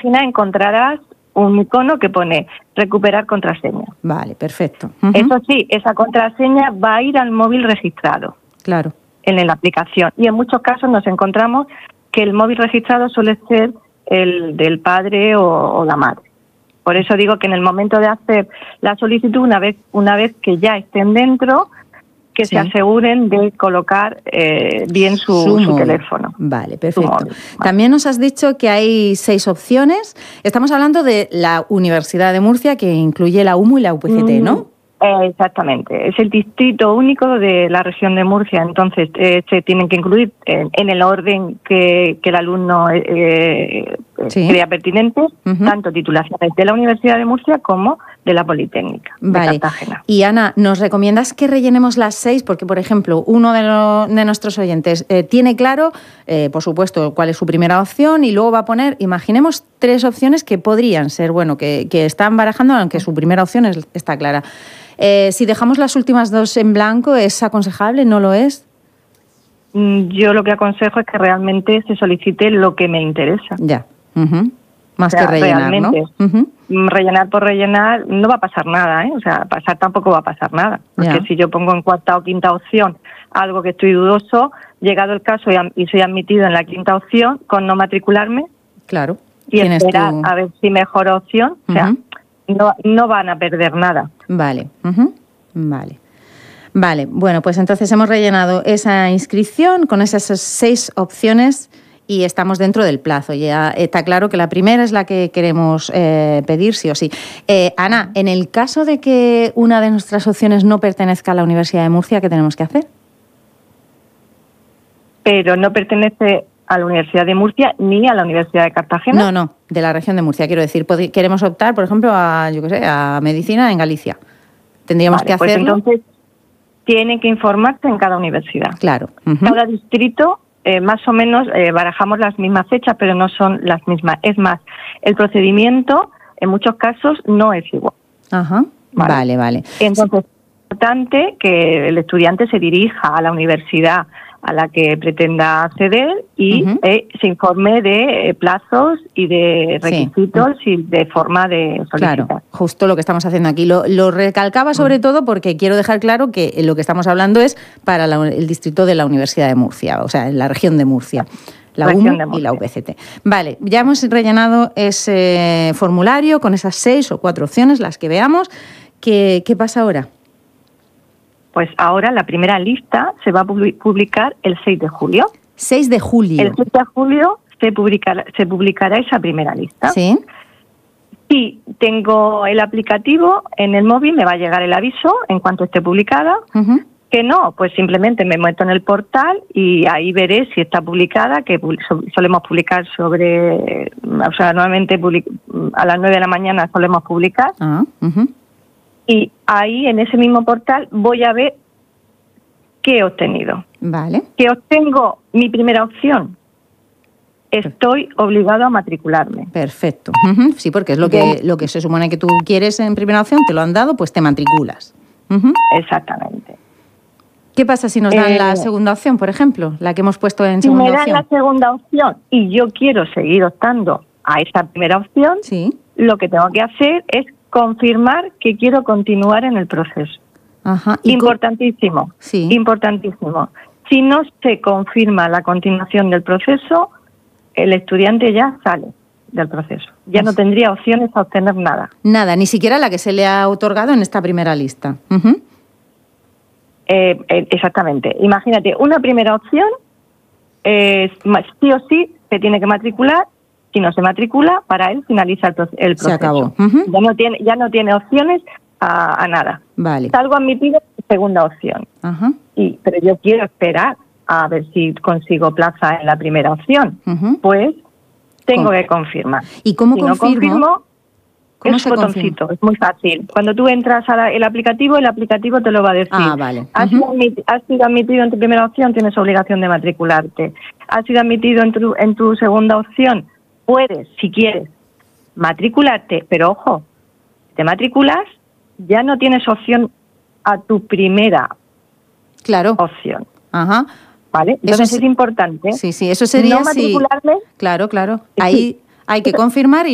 página encontrarás un icono que pone recuperar contraseña. Vale, perfecto. Eso sí, esa contraseña va a ir al móvil registrado. Claro. En la aplicación. Y en muchos casos nos encontramos que el móvil registrado suele ser el del padre o la madre. Por eso digo que en el momento de hacer la solicitud, una vez que ya estén dentro, que se aseguren de colocar bien su teléfono. Vale, perfecto. Vale. También nos has dicho que hay 6 opciones. Estamos hablando de la Universidad de Murcia, que incluye la UMU y la UPCT, ¿no? Exactamente. Es el distrito único de la región de Murcia. Entonces, se tienen que incluir en el orden que el alumno crea pertinente, tanto titulaciones de la Universidad de Murcia como de la Politécnica de Cartagena. Y Ana, ¿nos recomiendas que rellenemos las 6? Porque, por ejemplo, uno de nuestros oyentes tiene claro, por supuesto, cuál es su primera opción y luego va a poner, imaginemos, 3 opciones que podrían ser, que están barajando, aunque su primera opción está clara. Si dejamos las últimas 2 en blanco, ¿es aconsejable? ¿No lo es? Yo lo que aconsejo es que realmente se solicite lo que me interesa. Ya. Más que rellenar, realmente, ¿no? Rellenar por rellenar no va a pasar nada, ¿eh? O sea, pasar tampoco va a pasar nada. Porque si yo pongo en cuarta o quinta opción algo que estoy dudoso, llegado el caso y soy admitido en la quinta opción, con no matricularme. Claro. Y esperar a ver si mejora opción, o sea, no van a perder nada. Vale. Vale, bueno, pues entonces hemos rellenado esa inscripción con esas 6 opciones y estamos dentro del plazo. Ya está claro que la primera es la que queremos pedir sí o sí. Ana, en el caso de que una de nuestras opciones no pertenezca a la Universidad de Murcia, ¿qué tenemos que hacer? Pero no pertenece a la Universidad de Murcia ni a la Universidad de Cartagena. No, de la región de Murcia, quiero decir. Queremos optar, por ejemplo, a medicina en Galicia. Tendríamos que hacerlo. Pues entonces tienen que informarse en cada universidad. Claro. Cada distrito, más o menos, barajamos las mismas fechas, pero no son las mismas. Es más, el procedimiento, en muchos casos, no es igual. Vale. Entonces, es importante que el estudiante se dirija a la universidad a la que pretenda acceder y se informe de plazos y de requisitos y de forma de solicitar. Claro, justo lo que estamos haciendo aquí. Lo recalcaba sobre todo porque quiero dejar claro que lo que estamos hablando es para el distrito de la Universidad de Murcia, o sea, en la región de Murcia. La UMU y la UPCT. Vale, ya hemos rellenado ese formulario con esas 6 o 4 opciones, las que veamos. ¿Qué pasa ahora? Pues ahora la primera lista se va a publicar el 6 de julio. 6 de julio. El 6 de julio se publicará esa primera lista. Sí. Si tengo el aplicativo en el móvil, me va a llegar el aviso en cuanto esté publicada. Que no, pues simplemente me meto en el portal y ahí veré si está publicada, que solemos publicar normalmente a las 9 de la mañana solemos publicar. Y ahí, en ese mismo portal, voy a ver qué he obtenido. Vale. Que obtengo mi primera opción. Estoy obligado a matricularme. Perfecto. Sí, porque es lo que se supone que tú quieres en primera opción, te lo han dado, pues te matriculas. Exactamente. ¿Qué pasa si nos dan la segunda opción, por ejemplo? La que hemos puesto en segunda opción. Si me dan la segunda opción y yo quiero seguir optando a esa primera opción, lo que tengo que hacer es confirmar que quiero continuar en el proceso. Importantísimo. Importantísimo. Si no se confirma la continuación del proceso, el estudiante ya sale del proceso. Ya no tendría opciones a obtener nada. Nada, ni siquiera la que se le ha otorgado en esta primera lista. Exactamente. Imagínate, una primera opción, sí o sí se tiene que matricular. Si no se matricula, para él finaliza el proceso. Se acabó. Ya no tiene opciones a nada. Vale. Salgo admitido en segunda opción. Pero yo quiero esperar a ver si consigo plaza en la primera opción. Pues tengo que confirmar. ¿Y cómo confirmo? ¿Cómo es un botoncito, es muy fácil. Cuando tú entras el aplicativo te lo va a decir. Vale. Has sido admitido en tu primera opción, tienes obligación de matricularte. Has sido admitido en tu segunda opción, puedes, si quieres, matricularte, pero ojo, si te matriculas, ya no tienes opción a tu primera opción. ¿Vale? Entonces es importante. Sí, eso sería no matricularme. Claro. Ahí hay que confirmar